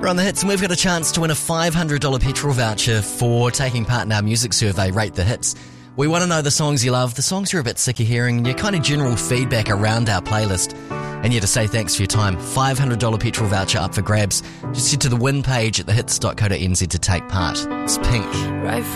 We're on the hits, and we've got a chance to win a $500 petrol voucher for taking part in our music survey, Rate the Hits. We want to know the songs you love, the songs you're a bit sick of hearing, and your kind of general feedback around our playlist. And yeah, to say thanks for your time, $500 petrol voucher up for grabs. Just head to the win page at thehits.co.nz to take part. It's Pink. Right